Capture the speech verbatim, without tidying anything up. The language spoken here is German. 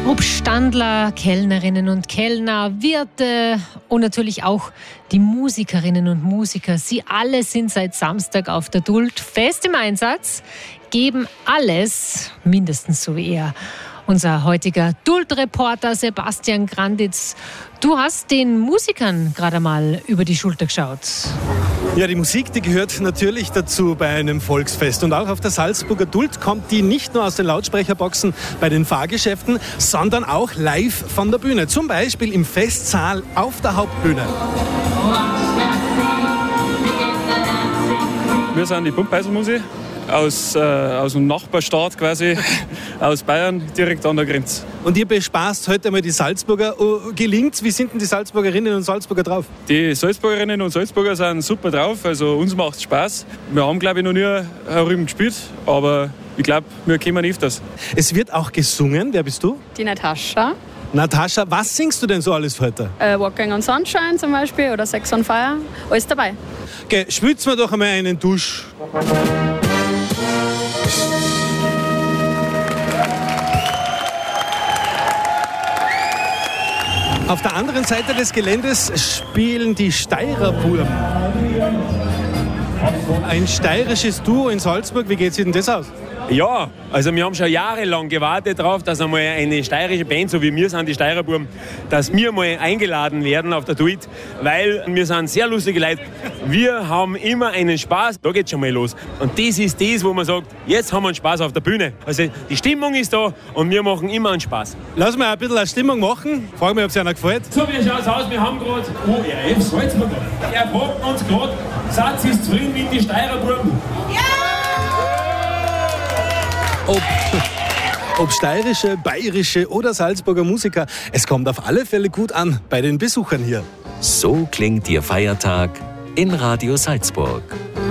Ob Standler, Kellnerinnen und Kellner, Wirte und natürlich auch die Musikerinnen und Musiker. Sie alle sind seit Samstag auf der Duld fest im Einsatz, geben alles, mindestens so wie er. Unser heutiger Duld-Reporter Sebastian Granditz, du hast den Musikern gerade mal über die Schulter geschaut. Ja, die Musik, die gehört natürlich dazu bei einem Volksfest. Und auch auf der Salzburger Duld kommt die nicht nur aus den Lautsprecherboxen bei den Fahrgeschäften, sondern auch live von der Bühne. Zum Beispiel im Festsaal auf der Hauptbühne. Wir sind die Pumpeisel-Musik aus, äh, aus dem Nachbarstaat quasi, aus Bayern, direkt an der Grenze. Und ihr bespaßt heute einmal die Salzburger. Oh, gelingt's? Wie sind denn die Salzburgerinnen und Salzburger drauf? Die Salzburgerinnen und Salzburger sind super drauf, also uns macht es Spaß. Wir haben, glaube ich, noch nie herüben gespielt, aber ich glaube, wir kommen öfters. Es wird auch gesungen. Wer bist du? Die Natascha. Natascha, was singst du denn so alles heute? Äh, Walking on Sunshine zum Beispiel oder Sex on Fire. Alles dabei. Okay, spült's mir doch einmal einen Dusch. Auf der anderen Seite des Geländes spielen die Steirerburm. Ein steirisches Duo in Salzburg. Wie geht sich denn das aus? Ja, also wir haben schon jahrelang gewartet darauf, dass einmal eine steirische Band, so wie wir sind, die Steirerburm, dass wir mal eingeladen werden auf der Duld, weil wir sind sehr lustige Leute. Wir haben immer einen Spaß, da geht's schon mal los. Und das ist das, wo man sagt, jetzt haben wir einen Spaß auf der Bühne. Also die Stimmung ist da und wir machen immer einen Spaß. Lass mal ein bisschen eine Stimmung machen. Frag mich, ob es einer gefällt. So, wie schaut's aus? Wir haben gerade O R F Salzburg. Er fragt uns gerade, seid ihr zufrieden mit den Steirerburm? Ja! Ob, ob steirische, bayerische oder Salzburger Musiker, es kommt auf alle Fälle gut an bei den Besuchern hier. So klingt Ihr Feiertag in Radio Salzburg.